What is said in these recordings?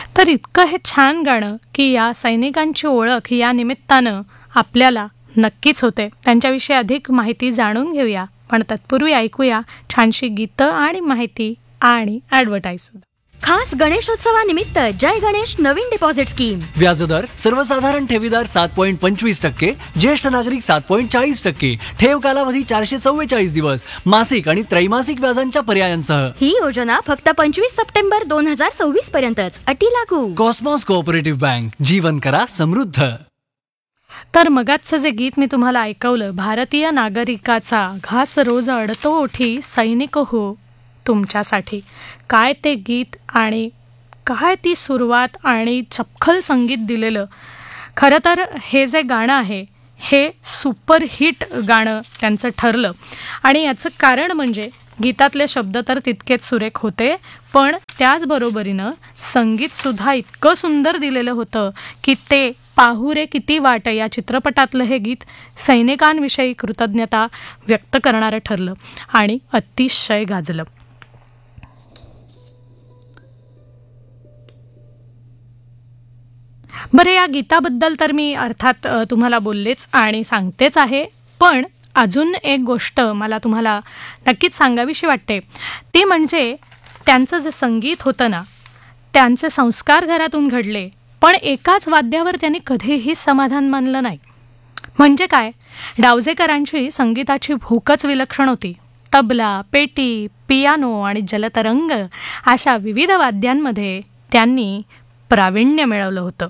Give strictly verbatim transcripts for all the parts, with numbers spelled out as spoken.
तर इतकं हे छान गाणं की या सैनिकांची ओळख या निमित्तानं आपल्याला नक्कीच होते. त्यांच्याविषयी अधिक माहिती जाणून घेऊया, पण तत्पूर्वी ऐकूया छानशी गीतं आणि माहिती आणि ॲडव्हर्टाईज सुद्धा. खास गणेशोत्सवानिमित्त जय गणेश नवीन डिपॉझिट स्कीम. व्याजदर सर्वसाधारण ठेवीदार सात पॉईंट पंचवीस टक्के, ज्येष्ठ नागरिक सात पॉईंट चाळीस टक्के, ठेव कालावधी चारशे चव्वेचाळीस दिवस, मासिक आणि त्रैमासिक व्याजांच्या पर्यायांसह. ही योजना फक्त पंचवीस सप्टेंबर दोन हजार सव्वीस पर्यंतच. अटी लागू. कॉस्मॉस कोऑपरेटिव्ह बँक, जीवन करा समृद्ध. तर मगाचं जे गीत मी तुम्हाला ऐकवलं, भारतीय नागरिकाचा घास रोज अडतो ओठी, सैनिक हो तुमच्यासाठी. काय ते गीत आणि काय ती सुरुवात आणि चपखल संगीत दिलेलं. खरं तर हे जे गाणं आहे हे सुपरहिट गाणं त्यांचं ठरलं आणि याचं कारण म्हणजे गीतातले शब्द तर तितकेच सुरेख होते, पण त्याचबरोबरीनं संगीतसुद्धा इतकं सुंदर दिलेलं होतं की ते पाहू रे किती वाट या चित्रपटातलं हे गीत सैनिकांविषयी कृतज्ञता व्यक्त करणारं ठरलं आणि अतिशय गाजलं. बरं, या गीताबद्दल तर मी अर्थात तुम्हाला बोललेच आणि सांगतेच आहे, पण अजून एक गोष्ट मला तुम्हाला नक्कीच सांगावीशी वाटते. ती म्हणजे त्यांचं जे संगीत होतं ना, त्यांचे संस्कार घरातून घडले, पण एकाच वाद्यावर त्यांनी कधीही समाधान मानलं नाही. म्हणजे काय, डावजेकरांची संगीताची भूकच विलक्षण होती. तबला, पेटी, पियानो आणि जलतरंग अशा विविध वाद्यांमध्ये त्यांनी प्रावीण्य मिळवलं होतं.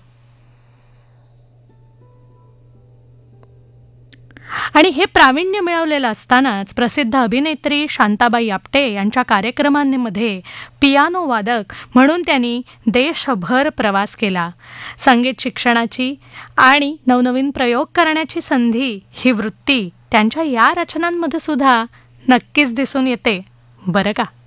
आणि हे प्रावीण्य मिळवलेलं असतानाच प्रसिद्ध अभिनेत्री शांताबाई आपटे यांच्या कार्यक्रमांमध्ये पियानो वादक म्हणून त्यांनी देशभर प्रवास केला. संगीत शिक्षणाची आणि नवनवीन प्रयोग करण्याची संधी, ही वृत्ती त्यांच्या या रचनांमध्ये सुद्धा नक्कीच दिसून येते बरं का.